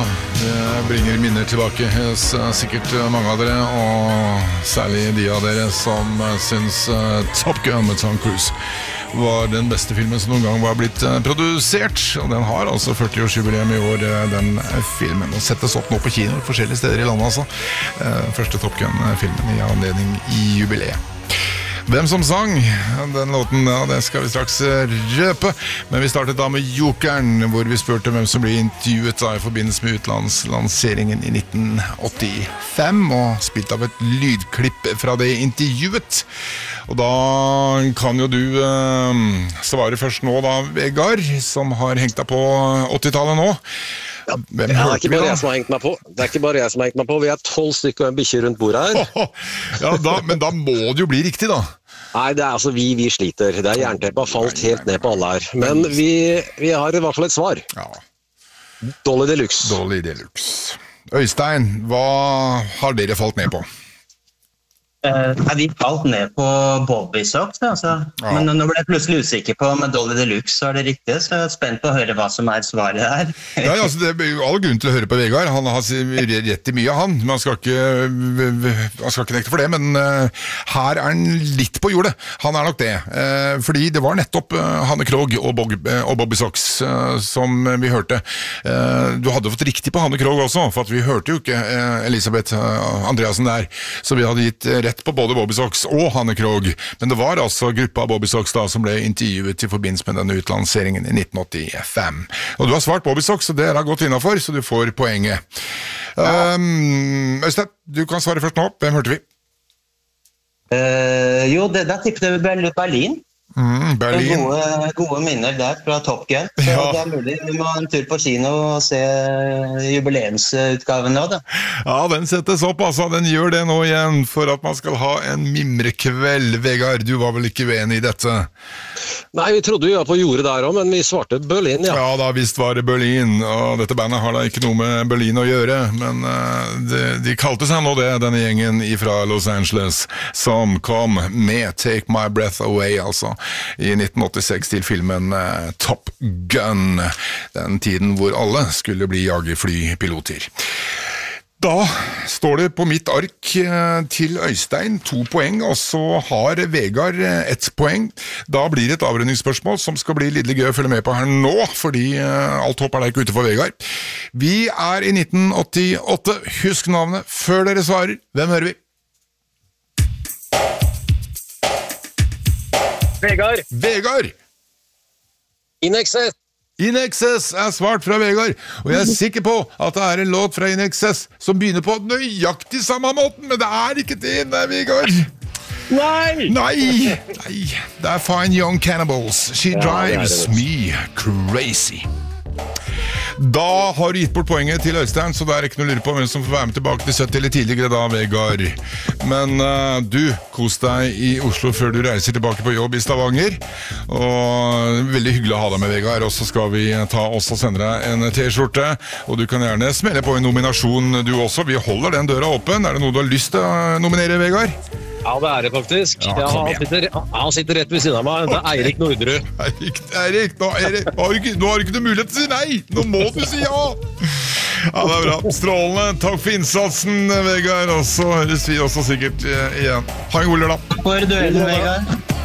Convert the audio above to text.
det bringer minner tilbake hos sikkert mange av dere, og særlig de av dere som syns Top Gun med Tom Cruise var den beste filmen som noen gang var blitt produsert, og den har altså 40-årsjubileum i år, den filmen, og settes opp nå på kino forskjellige steder i landet altså. Første Top Gun-filmen i anledning i jubileet. Hvem som sang den låten, ja, det skal vi straks røpe, men vi startet da med Jokeren, hvor vi spurte hvem som ble intervjuet da i forbindelse med utlandslanseringen i 1985, og spilt av et lydklipp fra det intervjuet. Og da kan jo du svare først nå da, Vegard, som har hengt deg på 80-tallet nå. Ja, det er ikke bare jeg som har hengt meg på. Det er ikke bare jeg som har hengt meg på. Vi er 12 stykker og en bikkje rundt bordet her. Ja, men da må det jo bli riktig da. Nei, det er altså vi sliter. Det er jernteppet har falt helt ned på alle her. Men vi har i hvert fall et svar. Ja. Dolly Deluxe. Dolly Deluxe. Øystein, hva har dere falt ned på? Vi falt ned på Bobby Sox, altså. Ja. Men nå ble jeg plutselig usikker på om Dolly Deluxe var det riktige, så jeg er spent på å høre hva som svaret her. Ja, altså, det er jo all grunn til å høre på Vegard. Han har rett i mye av han. Man skal ikke nekte for det, men her er han litt på jordet. Han er nok det. Fordi det var nettopp Hanne Krogh og Bobby Sox som vi hørte. Du hadde fått riktig på Hanne Krogh også, for at vi hørte jo ikke Elisabeth Andreasen der, så vi hadde gitt rett på både Bobby Sox og Hanne Krogh, men det var altså gruppa Bobby Sox da som ble intervjuet i forbindelse med denne utlanseringen i 1985. Og du har svart Bobby Sox, og det har gått innenfor, så du får poenget. Øystein, du kan svare først nå. Hvem hørte vi? Da tippet vi Berlin. Berlin. Gode minner der fra Top Gun, så ja. Det er mulig vi må ha en tur på kino og se jubileumsutgaven nå da. Ja, den settes opp altså, den gjør det nå igjen for at man skal ha en mimrekveld. Vegard, du var vel ikke uenig i dette? Nei, vi trodde vi var på jordet der også, men vi svarte Berlin, ja. Ja da, visst var det Berlin, og dette bandet har da ikke noe med Berlin å gjøre, men de kalte seg nå det, denne gjengen fra Los Angeles, som kom med Take My Breath Away, altså i 1986 til filmen Top Gun, den tiden hvor alle skulle bli jagerflypiloter. Da står det på mitt ark til Øystein 2 poeng, og så har Vegard 1 poeng. Da blir det et avrundingsspørsmål som skal bli litt gøy å følge med på her nå, fordi alt håp er ikke ute for Vegard. Vi er i 1988, husk navnet før dere svarer. Hvem hører vi? Vegard! In Excess! In Excess er svart fra Vegard, og jeg er sikker på at det er en låt fra In Excess som begynner på nøyaktig samme måten, men det er ikke det, Vegard. Nei! Det er Fine Young Cannibals. She drives me crazy. Da har du gitt bort poenget til Øystein, så det er ikke noe å lure på hvem som får være med tilbake til 70 eller tidligere da, Vegard. Men du, kos deg i Oslo før du reiser tilbake på jobb i Stavanger. Og veldig hyggelig å ha deg med, Vegard. Og så skal vi ta oss og sende deg en t-skjorte. Og du kan gjerne smelle på en nominasjon du også. Vi holder den døra åpen. Er det noe du har lyst til å nominere, Vegard? Ja, det er det faktisk. Ja, han sitter rett ved siden av meg. Det er Eirik Nordrud. Eirik, nå har du ikke noe mulighet til å si nei. Nå må du si ja. Ja, det er bra. Strålende. Takk for innsatsen, Vegard. Og så høres vi også sikkert igjen. Ha en god lørdag. Takk for duellen, Vegard.